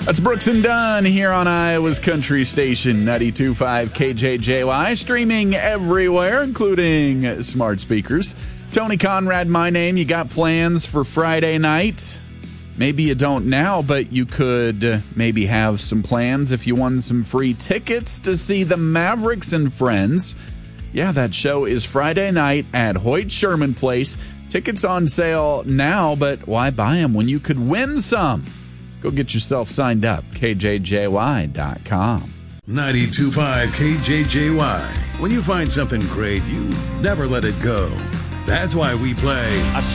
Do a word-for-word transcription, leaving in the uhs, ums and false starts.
That's Brooks and Dunn here on Iowa's Country Station, ninety-two point five K J J Y, streaming everywhere, including smart speakers. Tony Conrad, my name. You got plans for Friday night? Maybe you don't now, but you could maybe have some plans if you won some free tickets to see the Mavericks and Friends. Yeah, that show is Friday night at Hoyt Sherman Place. Tickets on sale now, but why buy them when you could win some? Go get yourself signed up, K J J Y dot com. ninety-two point five K J J Y. When you find something great, you never let it go. That's why we play